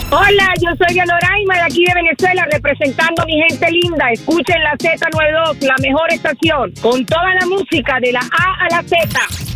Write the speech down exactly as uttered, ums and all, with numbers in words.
Hola, yo soy Yanoraima de aquí de Venezuela, representando a mi gente linda. Escuchen la Z noventa y dos, la mejor estación, con toda la música de la A a la Z.